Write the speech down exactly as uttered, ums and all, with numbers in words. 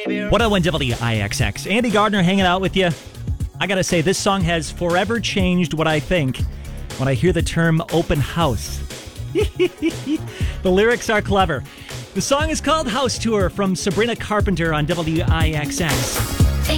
one oh one W I X X. Andy Gardner hanging out with you. I gotta say, this song has forever changed what I think when I hear the term open house. The lyrics are clever. The song is called House Tour from Sabrina Carpenter on W I X X.